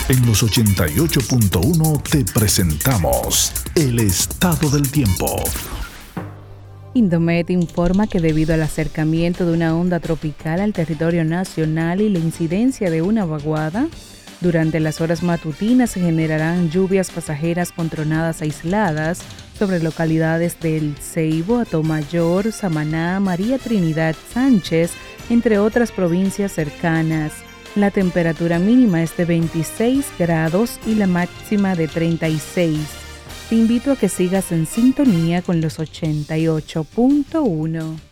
En los 88.1 te presentamos el estado del tiempo. Indomet informa que debido al acercamiento de una onda tropical al territorio nacional y la incidencia de una vaguada, durante las horas matutinas se generarán lluvias pasajeras con tronadas aisladas sobre localidades del Ceibo, Atomayor, Samaná, María Trinidad Sánchez, entre otras provincias cercanas. La temperatura mínima es de 26 grados y la máxima de 36. Te invito a que sigas en sintonía con los 88.1.